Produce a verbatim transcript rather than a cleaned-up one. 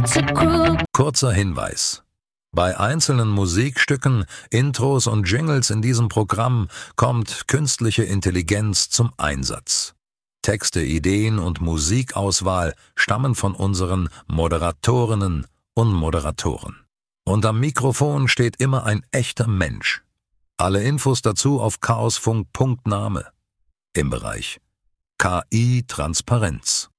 Kurzer Hinweis. Bei einzelnen Musikstücken, Intros und Jingles in diesem Programm kommt künstliche Intelligenz zum Einsatz. Texte, Ideen und Musikauswahl stammen von unseren Moderatorinnen und Moderatoren. Und am Mikrofon steht immer ein echter Mensch. Alle Infos dazu auf chaosfunk punkt name im Bereich K I-Transparenz.